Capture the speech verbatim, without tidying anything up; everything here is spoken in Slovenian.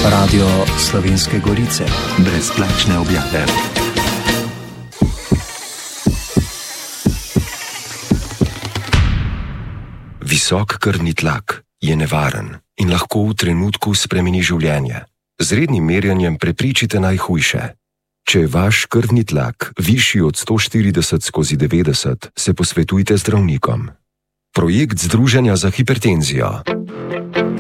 Radio Slovenske Gorice. Brezplačne objave. Visok krvni tlak je nevaren in lahko v trenutku spremeni življenje. Z rednim merjenjem preprečite najhujše. Če je vaš krvni tlak višji od sto štirideset skozi devetdeset, se posvetujte z zdravnikom. Projekt Združenja za hipertenzijo.